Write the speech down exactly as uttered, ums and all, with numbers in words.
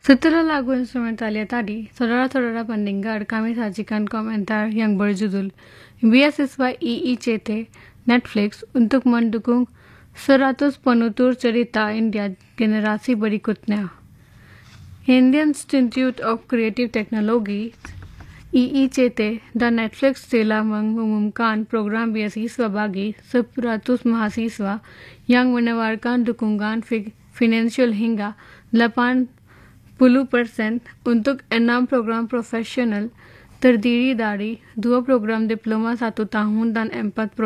Setelah lagu instrumentalia tadi, saudara-saudara pendengar, kami sajikan komentar yang berjudul Beasiswa I I C T Netflix untuk mendukung seratus penutur cerita India generasi berikutnya. Indian Institute of Creative Technology I I C T dan Netflix telah mengumumkan program beasiswa bagi seratus mahasiswa yang menawarkan dukungan finansial hingga delapan puluh persen untuk enam program profesional terdiri dari dua program diploma satu tahun dan empat